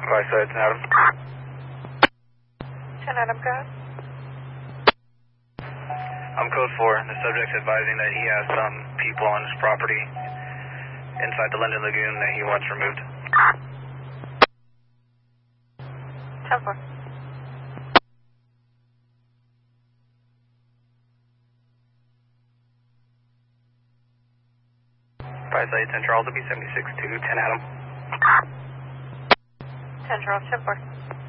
Side, 10 Adam. 10 Adam, go ahead. I'm code 4. The subject's advising that he has some people on his property inside the Linden Lagoon that he wants removed. 10-4. Side, 10 Charles will be 76 to 10 Adam. 10 Charles, 10-4.